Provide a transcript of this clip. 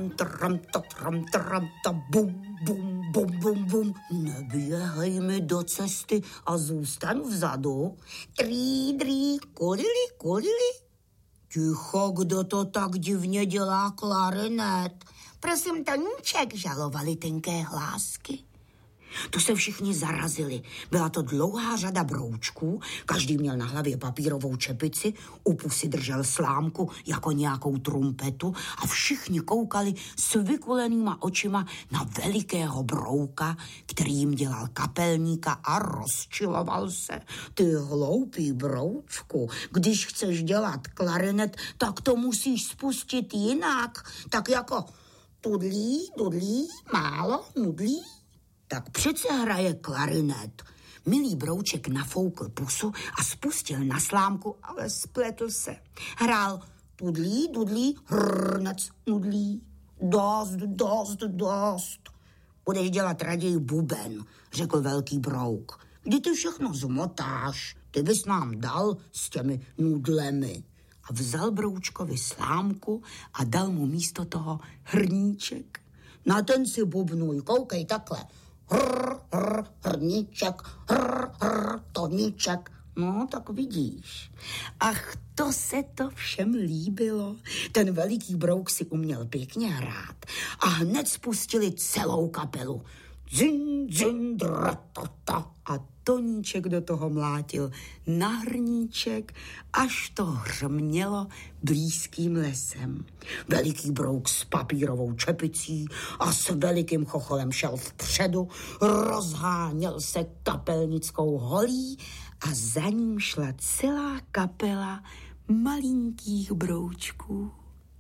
tram, bum, bum, bum, bum, bum. Neběhej mi do cesty a zůstaň vzadu. Drý, kulili. Ticho, kdo to tak divně dělá klarinet? Prosím, Toníček, žalovali tenké hlásky. To se všichni zarazili. Byla to dlouhá řada broučků, každý měl na hlavě papírovou čepici, u pusy držel slámku jako nějakou trumpetu a všichni koukali s vykulenýma očima na velikého brouka, který jim dělal kapelníka a rozčiloval se. Ty hloupý broučku, když chceš dělat klarinet, tak to musíš spustit jinak, tak jako tudlí, málo, nudlí. Tak přece hraje klarinet. Milý brouček nafoukl pusu a spustil na slámku, ale spletl se. Hrál tudlí, hrnec, nudlí. Dost. Budeš dělat raději buben, řekl velký brouk. Kdy ty všechno zmotáš, ty bys nám dal s těmi nudlemi. A vzal broučkovi slámku a dal mu místo toho hrníček. Na ten si bubnuj, koukej takhle. Hrníček, Toníček. No, tak vidíš. Ach, to se to všem líbilo. Ten veliký brouk si uměl pěkně hrát a hned spustili celou kapelu. Zin, dratata. A Toníček do toho mlátil na hrníček, až to hřmělo blízkým lesem. Veliký brouk s papírovou čepicí a s velikým chocholem šel vpředu, rozháněl se kapelnickou holí a za ním šla celá kapela malinkých broučků.